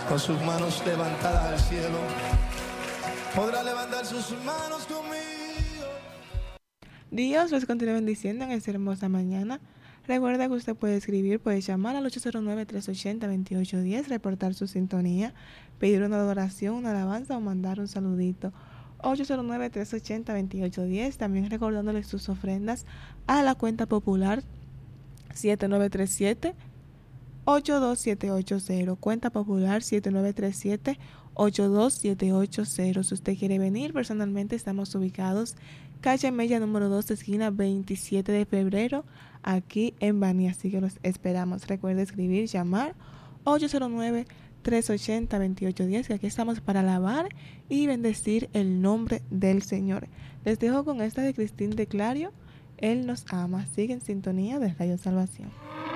con sus manos levantadas al cielo. Podrá levantar sus manos conmigo. Dios los continúe bendiciendo en esta hermosa mañana. Recuerda que usted puede escribir, puede llamar al 809-380-2810, reportar su sintonía, pedir una adoración, una alabanza o mandar un saludito. 809-380-2810, también recordándoles sus ofrendas a la cuenta popular 7937-82780, cuenta popular 7937-82780. Si usted quiere venir personalmente, estamos ubicados calle Mella número 2, esquina 27 de febrero, aquí en Bani, así que los esperamos. Recuerde escribir, llamar 809-380-2810, que aquí estamos para alabar y bendecir el nombre del Señor. Les dejo con esta de Cristín de Clario, Él nos ama. Sigue en sintonía de Radio Salvación.